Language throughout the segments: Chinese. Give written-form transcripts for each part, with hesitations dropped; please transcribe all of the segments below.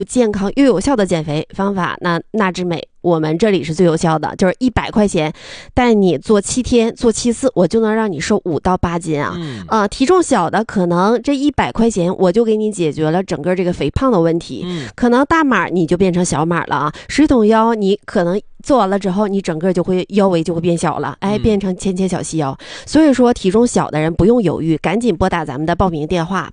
健康又有效的减肥方法，那纳智美我们这里是最有效的，就是100块钱带你做7天，做7次，我就能让你瘦5到8斤啊！体重小的可能这100块钱我就给你解决了整个这个肥胖的问题，可能大码你就变成小码了啊！水桶腰你可能做完了之后，你整个就会腰围就会变小了，变成纤小细腰。所以说体重小的人不用犹豫，赶紧拨打咱们的报名电话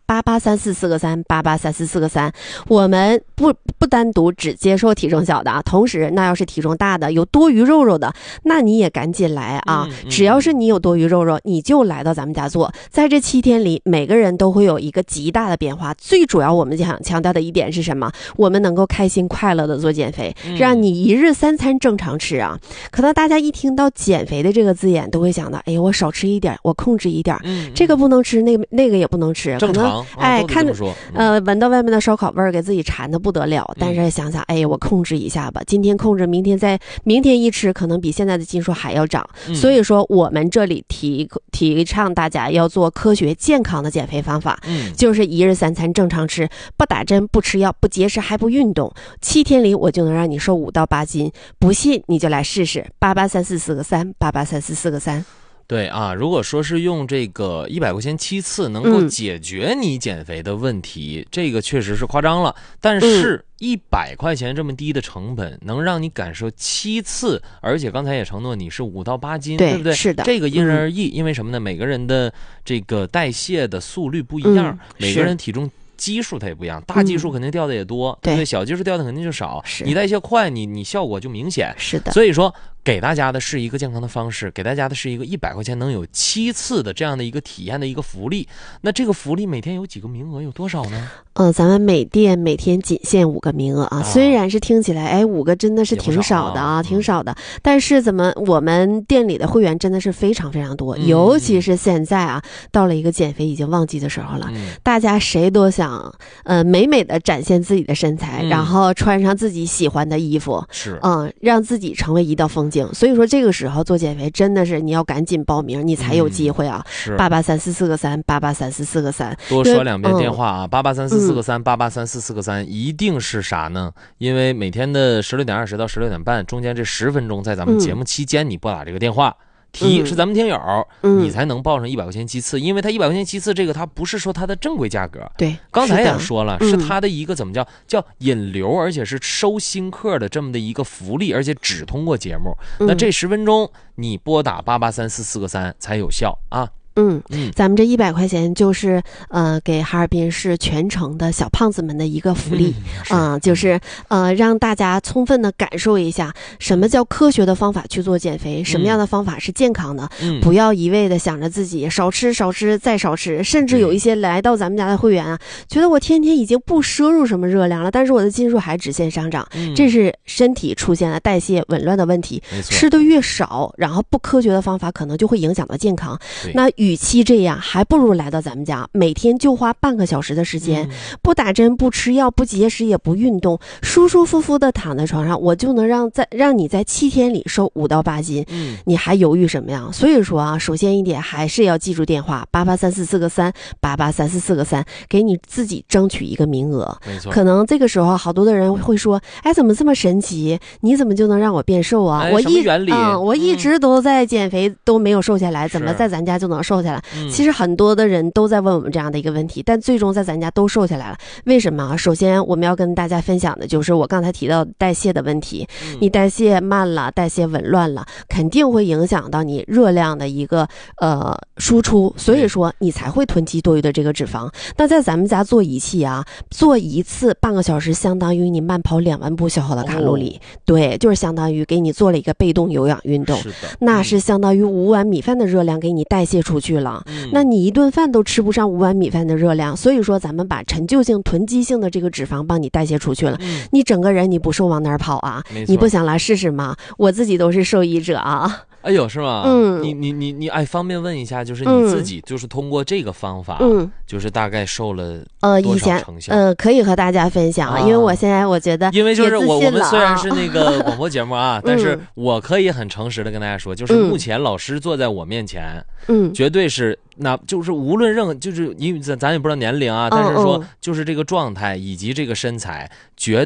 883443883443，我们不单独只接受体重小的啊，同时那要是体重大的有多余肉肉的，那你也赶紧来啊！只要是你有多余肉肉，你就来到咱们家做。在这7天里，每个人都会有一个极大的变化。最主要我们想强调的一点是什么？我们能够开心快乐的做减肥，让你1日3餐正常吃啊！可能大家一听到减肥的这个字眼，都会想到，哎，我少吃一点，我控制一点，这个不能吃，那个也不能吃， 正常。 看闻到外面的烧烤味儿，给自己馋的不得了。但是想想，哎，我控制一下吧，今天控制，明天一吃，可能比现在的斤数还要涨。所以说，我们这里提倡大家要做科学健康的减肥方法，就是1日3餐正常吃，不打针，不吃药，不节食，还不运动，7天里我就能让你瘦5到8斤。不信你就来试试，883443883443。 对啊，如果说是用这个100块钱7次能够解决你减肥的问题，这个确实是夸张了。但是100块钱这么低的成本，能让你感受7次，而且刚才也承诺你是5到8斤，对不对？ 是的， 这个因人而异，因为什么呢？每个人的这个代谢的速率不一样，每个人体重基数它也不一样，大基数肯定掉的也多，对不对？小基数掉的肯定就少。你代谢快，你效果就明显。 是的， 所以说给大家的是一个健康的方式，给大家的是一个100块钱能有7次的这样的一个体验的一个福利。那这个福利每天有几个名额，有多少呢？ 咱们每店每天仅限5个名额啊。虽然是听起来5个真的是挺少的啊，挺少的，但是我们店里的会员真的是非常非常多，尤其是现在啊，到了一个减肥已经旺季的时候了，大家谁都想美美的展现自己的身材，然后穿上自己喜欢的衣服，让自己成为一道风景。所以说这个时候做减肥真的是你要赶紧报名，你才有机会啊！883443883443， 多说2遍电话啊！883443883443，一定是啥呢？因为每天的16点20到16点半中间这10分钟，在咱们节目期间，你拨打这个电话。是咱们听友，你才能报上100块钱7次，因为它100块钱7次，这个它不是说它的正规价格。 对， 刚才也说了，是它的一个怎么叫引流，而且是收新客的这么的一个福利，而且只通过节目。那这10分钟你拨打883443才有效啊。 咱们这100块钱就是给哈尔滨市全城的小胖子们的一个福利就是让大家充分的感受一下什么叫科学的方法去做减肥，什么样的方法是健康的，不要一味的想着自己少吃再少吃，甚至有一些来到咱们家的会员啊，觉得我天天已经不摄入什么热量了，但是我的斤数还直线上涨，这是身体出现了代谢紊乱的问题，吃的越少，然后不科学的方法可能就会影响到健康。那与其这样，还不如来到咱们家，每天就花半个小时的时间，不打针，不吃药，不节食，也不运动，舒舒服服的躺在床上，我就能让你在7天里瘦5到8斤。你还犹豫什么呀？所以说啊，首先一点还是要记住电话883443883443，给你自己争取一个名额。 没错， 可能这个时候好多的人会说，哎，怎么这么神奇？你怎么就能让我变瘦啊？ 什么原理？ 我一直都在减肥，都没有瘦下来，怎么在咱家就能瘦下来？其实很多的人都在问我们这样的一个问题，但最终在咱家都瘦下来了。为什么？首先我们要跟大家分享的就是我刚才提到代谢的问题，你代谢慢了，代谢紊乱了，肯定会影响到你热量的一个输出，所以说你才会囤积多余的这个脂肪。那在咱们家做仪器啊，做一次半个小时，相当于你慢跑2万步消耗的卡路里，对，就是相当于给你做了一个被动有氧运动，那是相当于5碗米饭的热量给你代谢出去了。那你一顿饭都吃不上5碗米饭的热量，所以说咱们把陈旧性囤积性的这个脂肪帮你代谢出去了，你整个人你不瘦往哪儿跑啊？你不想来试试吗？我自己都是受益者啊。 哎呦，是吗？你哎，方便问一下，就是你自己就是通过这个方法，就是大概瘦了多少成效？ 可以和大家分享，因为我现在我觉得， 因为就是我们虽然是那个广播节目啊，但是我可以很诚实的跟大家说，就是目前老师坐在我面前，绝对是。那就是无论就是因为咱也不知道年龄啊，但是说就是这个状态以及这个身材，绝